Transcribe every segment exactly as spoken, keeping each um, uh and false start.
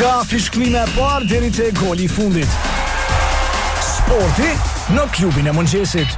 Nga fishklime e parë deri te goli i fundit. Sporti në klubin e mëngjesit.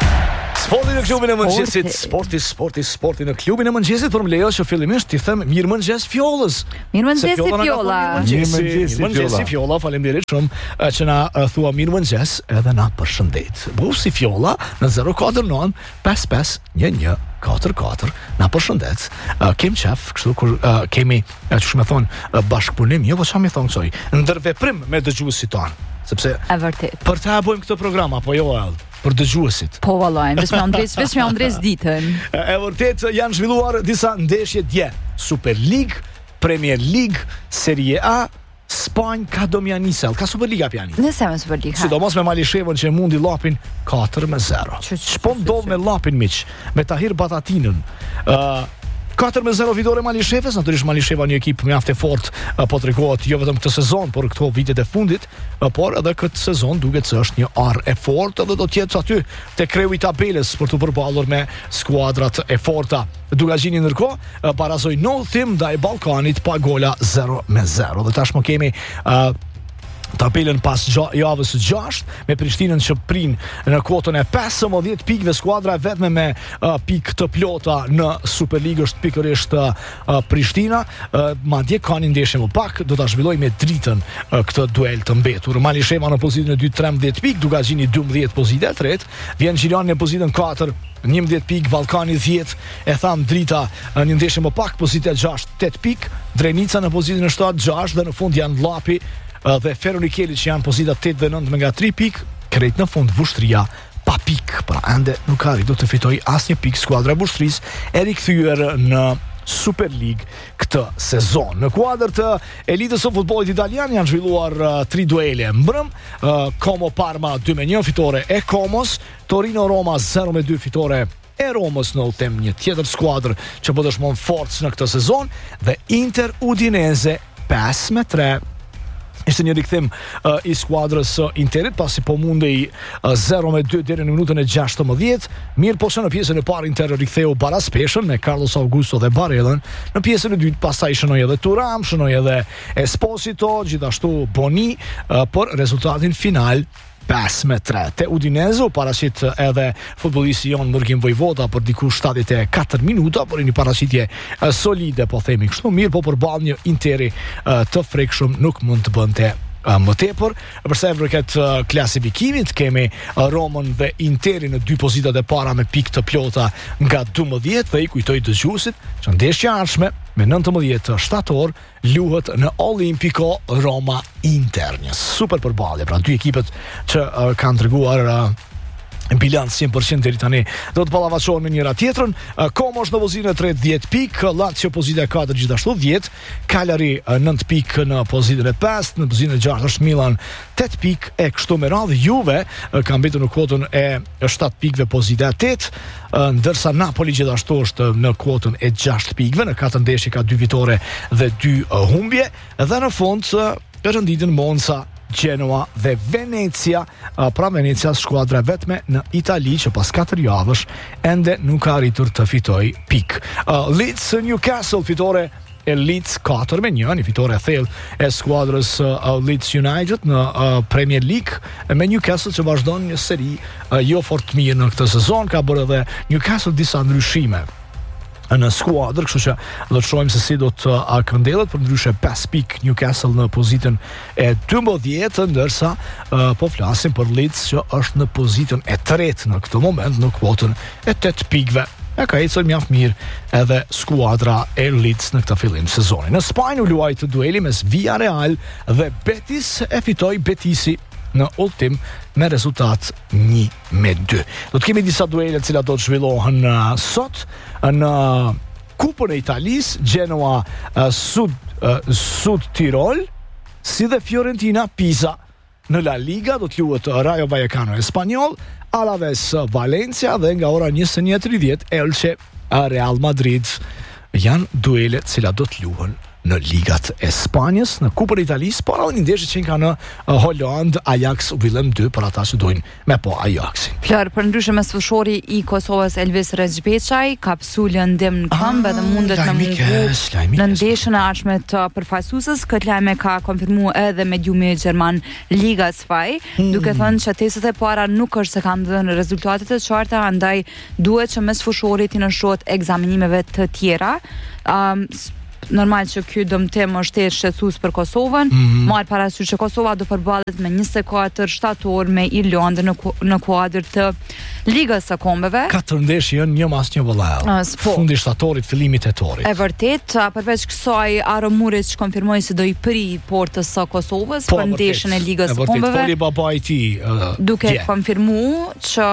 Sporti në klubin e mëngjesit, sporti, sporti, sporti në klubin e mëngjesit, por më lejo që fillimisht t'i them mirë mëngjes Fjollës. Mirë mëngjes Fjolla. Mirë mëngjes Fjolla, faleminderit shumë që na thua mirë mëngjes edhe na përshëndet. Busi Fjolla në zero katër nënt pesë pesë një një katër katër na përshëndet. Uh, kem qef, kështu kur uh, kemi, uh, që shme thonë, uh, bashkëpunim, jo, po qa mi thonë qoj, ndërveprim me dëgjuesit tanë. Sepse e vërtet. Për ta bojmë këtë program, apo jo Eld, për dëgjuesit. Po vallajnë, veç me Andres, veç me Andres ditën. E, e vërtet janë zhvilluar disa ndeshje dje. Super League, Premier League, Serie A, Spanjë ka do mja nisel, ka Superliga pjani. Nëse me Superliga. Sidomos me Malishevën që mundi lapin katër me zero. Shpo ndodh me lapin miq, me Tahir Batatinën. Uh, katër me zero fitore Malishevës, natyrisht Malisheva një ekip mjaft e fortë, uh, po tregohet jo vetëm këtë sezon, por këto vitet e fundit, uh, por edhe këtë sezon duket se është një arë e fortë dhe do të jetë aty te kreu i tabelës për të përballur me skuadrat e forta. Dugagjini ndërkohë parazoi në udhtim ndaj Ballkanit pa gola zero me zero. Dhe tashmë kemi uh, tabelën pas gja- javës së gjashtë me Prishtinën që prin në kuotën e pesëmbëdhjetë pikëve, skuadra e vetme me uh, pikë të plota në Superligë është pikërisht uh, Prishtina. Uh, madje ka një ndeshje më pak, do ta zhvilloj me dritën uh, këtë duel të mbetur. Malisheva në pozitën e dytë trembëdhjetë pikë, Dugagjini dymbëdhjetë pozita e tretë, vjen Gjirani në pozitën katër njëmbëdhjetë pikë, Ballkani dhjetë, e tham drita një ndeshje më pak, pozita e gjashtë tetë pikë, Drenica në pozitën e shtatë gjashtë dhe në fund janë Llapi dhe Feronikeli që janë pozita tetë dhe nëntë me nga tri pikë, krejt në fund Vushtria pa pikë, pra ende nuk ka arritur të fitoj asnjë pikë skuadra e Vushtrisë e rikthyer në Super League këtë sezon. Në kuadër të elitës së futbollit italian janë zhvilluar uh, tri duele mbrëm, uh, Como Parma dy me një fitore e Comos, Torino Roma zero me dy fitore e Romës në udhtim, një tjetër skuadër që po dëshmon forcë në këtë sezon, dhe Inter Udinese pesë me tre. Ishte një rikthim uh, i skuadrës uh, Interit, pasi po mundej uh, zero me dy deri në minutën e gjashtëmbëdhjetë. Mirë po që në pjesën e parë Inter riktheu baraspeshën me Carlos Augusto dhe Barellën. Në pjesën e dytë pastaj shënoi edhe Turam, shënoi edhe Esposito, gjithashtu Boni, uh, por rezultatin final pesë me tre. Te Udinese u paraqit edhe futbollisti jon Nurkin Vojvoda për diku shtatëdhjetë e katër minuta, por një paraqitje uh, solide, po themi kështu. Mirë, po përballë një Interi uh, të frekshëm nuk mund të bënte Uh, më tepër. Përsa e përket uh, klasifikimit, kemi uh, Romën dhe Interin në dy pozitat e para me pikë të plota nga dymbëdhjetë, dhe i kujtoj dëgjuesit që ndeshja e ardhshme me nëntëmbëdhjetë shtator luhet në Olimpico Roma Inter. Një super përballje, pra dy ekipet që uh, kanë treguar uh, bilanc njëntëqind përqind deri tani do të ballafaqohen me njëra tjetrën. Como është në pozitën e tretë dhjetë pikë, Lazio pozita e katërt gjithashtu dhjetë, Cagliari nëntë pikë në pozitën e pestë, në pozitën e gjashtë është Milan tetë pikë e kështu me radhë. Juve ka mbetur në kuotën e shtatë pikëve, pozita e tetë, ndërsa Napoli gjithashtu është në kuotën e gjashtë pikëve, në katër ndeshje ka dy fitore dhe dy humbje, dhe në fund renditën Monza, Genoa dhe Venecia, pra Venecia skuadra vetme në Itali që pas katër javësh ende nuk ka arritur të fitoj pikë. Uh, Leeds Newcastle fitore e Leeds katër me një, një fitore e thellë e skuadrës uh, Leeds United në uh, Premier League, me Newcastle që vazhdon një seri uh, jo fort mirë në këtë sezon. Ka bërë edhe Newcastle disa ndryshime në skuadër, kështu që do të shohim se si do të uh, këndellet. Për ndryshe pesë pikë Newcastle në pozitën e dymbëdhjetë, ndërsa uh, po flasim për Leeds që është në pozitën e tretë në këtë moment në kuotën e tetë pikëve. E ka ecur mjaft mirë edhe skuadra e Leeds në këtë fillim sezoni. Në Spanjë u luaj të dueli mes Villarreal dhe Betis, e fitoi Betisi në ultim me rezultat një me dy. Do të kemi disa duele të cilat do të zhvillohen uh, sot në Kupën e Italisë, Genoa uh, Sud uh, Sud Tirol, si dhe Fiorentina Pisa. Në La Liga do të luhet Rayo Vallecano Espanyol, Alaves Valencia, dhe nga ora njëzet e një e tridhjetë Elche Real Madrid. Janë duele të cilat do të luhen në ligat e Spanjës, në Kupën e Italisë, por edhe një ndeshje që ka në uh, Holland, Ajax u billëm dy për ata që dojnë me po Ajaxin. Flor, për ndryshe me sfëshori i Kosovës Elvis Rexhbeçaj, ka pësullë ndem në këmbë dhe mundet në mungu në ndeshjen e ardhshme të përfaqësuesës. Këtë lajme ka konfirmuar edhe mediumi gjerman Liga zwei, hmm. duke thënë që testet e para nuk është se kanë dhënë rezultatet e qarta, andaj duhet që me sfëshorit i nështrohet ekzaminimeve të tjera. Um, Normal që ky dëmtim është e shqetësues për Kosovën, mm-hmm. marr parasysh që Kosova do përballet me njëzet e katër shtator me Irlandën në, ku, në kuadër të Ligës së Kombeve. Katër ndeshje janë një mas një vëllai. Fundi shtatorit, fillimi tetorit. E vërtet, përveç kësaj Aro Murić konfirmoi se do i pri portës së Kosovës po, për ndeshjen e Ligës së Kombeve. Foli babai i tij. Uh, duke yeah. konfirmuar që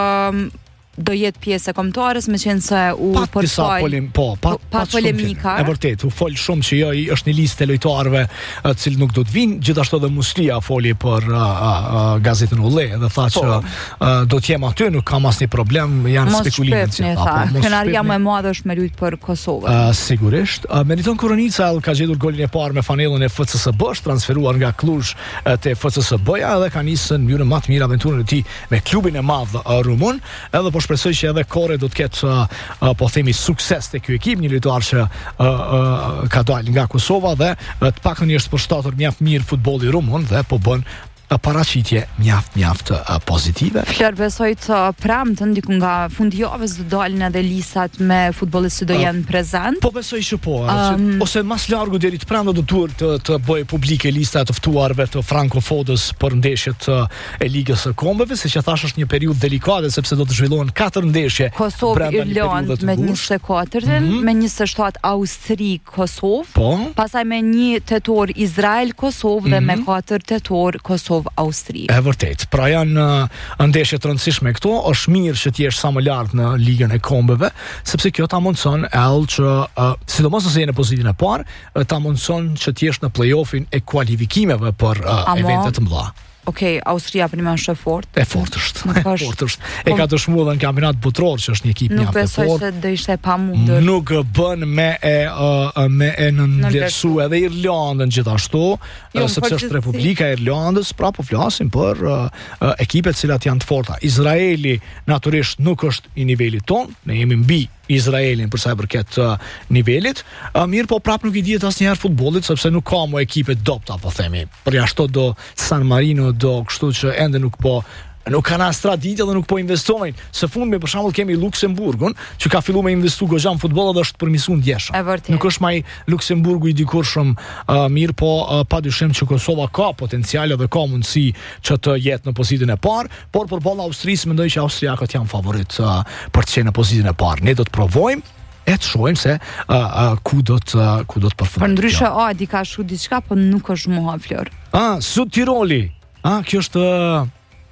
do jetë pjesë e kombëtarës, me qenë se u përfaj polim, po, pat, pa polemika. E vërtet, u fol shumë që jo është një listë e lojtarëve të cilë nuk do të vinë, gjithashtu edhe Muslia foli për uh, uh, gazetën Ulle dhe tha që uh, do të jem aty, nuk kam asnjë problem, janë spekulime që tha. Kënaqësia më e madhe është me lut për Kosovën. Uh, sigurisht, uh, Meriton Koronica ka gjetur golin e parë me fanellën e F C S B-s, transferuar nga Cluj te F C S B-ja dhe ka nisur në mënyrë më të mirë aventurën e tij me klubin e madh uh, rumun, edhe po shpresoj që edhe Kore do të ketë uh, uh, po themi sukses te ky ekip, një lojtar që uh, uh, ka dalë nga Kosova dhe uh, të paktën është përshtatur mjaft mirë futbolli rumun dhe po bën paraqitje mjaft mjaft uh, pozitive. Flor, besoj të premten diku nga fundi javës do dalin edhe listat me futbollistë që do jenë uh, prezant. Po besoj që po, um, ose mas largu deri të premte do duhet të, të bëjë publike lista të ftuarve të frankofodës për ndeshjet uh, e Ligës së Kombeve, siç e thash është një periudhë delikate sepse do të zhvillohen katër ndeshje. Kosovë Irlandë me njëzet e katërtën, mm-hmm. me njëzet e shtatë Austri Kosovë, po? Pastaj me një tetor Izrael Kosovë mm-hmm. dhe me katër tetor Kosovë Austri. E vërtet, pra janë uh, ndeshje të rëndësishme këto, është mirë që t'jesh sa më lart në Ligën e Kombeve, sepse kjo ta mundson ell që uh, sidomos nëse je në pozitën e parë, uh, ta mundson që t'jesh në play-offin e kualifikimeve për uh, eventet të mëdha. Okej, okay, Austria për një është e fort. E fort është. E fort është. E ka dëshmuar edhe në kampionat botror që është një ekip mjaft e fort. Nuk besoj se do ishte e pamundur. Nuk bën me e uh, me e ndërsu edhe Irlandën gjithashtu, jo, uh, sepse është Republika e Irlandës, pra po flasim për uh, uh, ekipet cilat janë të forta. Izraeli natyrisht nuk është i nivelit ton, ne jemi mbi Izraelin për sa i përket uh, nivelit, uh, mirë po prap nuk i dihet asnjëherë futbollit sepse nuk ka mo ekipe dopta, po themi. Përjashto do San Marino do kështu që ende nuk po nuk kanë as traditë dhe nuk po investojnë. Së fundmi për shembull kemi Luksemburgun, që ka filluar me investu goxhan futboll dhe është përmirësuar ndjeshëm. Nuk është më Luksemburgu i dikurshëm uh, mirë, po uh, padyshim që Kosova ka potencial dhe ka mundësi që të jetë në pozitën e parë, por përballë Austrisë mendoj që austriakët janë favorit uh, për të qenë në pozitën e parë. Ne do të provojmë e të shohim se uh, uh, ku do të uh, ku do të përfundojë. Për ndryshe Adi ka shu diçka, po nuk është mua Flor. Ah, Sud Tiroli. Ah, kjo është uh,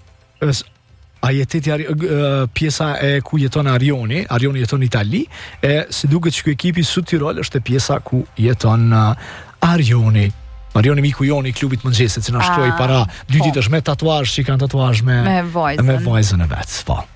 a jeteti uh, pjesa e ku jeton Arioni, Arioni jeton në Itali, e si duket që ky ekipi Sud Tirol është pjesa ku jeton uh, Arioni. Arioni miku joni i klubit mëngjesit që na shkroi para dy ditësh me tatuazh, që kanë tatuazh me me vajzën, me vajzën e vet. Po.